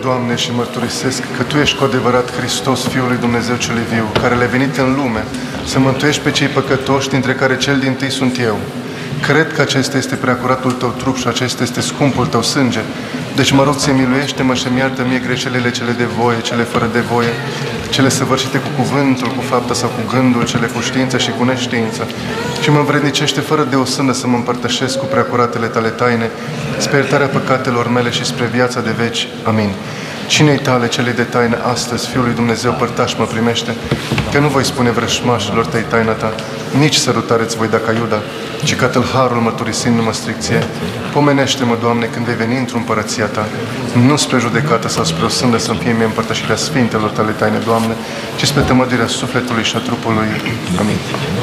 Doamne, și mărturisesc că Tu ești cu adevărat Hristos, Fiul lui Dumnezeu cel viu, care le-a venit în lume să mântuiești pe cei păcătoși, dintre care cel dintâi sunt eu. Cred că acesta este preacuratul Tău trup și acesta este scumpul Tău sânge. Deci mă rog să miluiește-mă și-mi iartă mie greșelile cele de voie, cele fără de voie, cele săvârșite cu cuvântul, cu fapta sau cu gândul, cele cu știință și cu neștiință. Și mă învrednicește fără de o sână să mă împărtășesc cu preacuratele Tale taine, spre iertarea păcatelor mele și spre viața de veci. Amin. Cinei Tale, cele de taină, astăzi, Fiul lui Dumnezeu, părtaș mă primește, că nu voi spune vrășmașilor Tăi taina Ta, nici sărutare-ți voi da ca Iuda, ci ca tâlharul mărturisindu-mă stricție. Pomenește-mă, Doamne, când vei veni într-o împărăția Ta, nu spre judecată sau spre o sândă să-mi fie mie împărtășirea Sfintelor Tale taine, Doamne, ci spre tămăduirea sufletului și a trupului. Amin.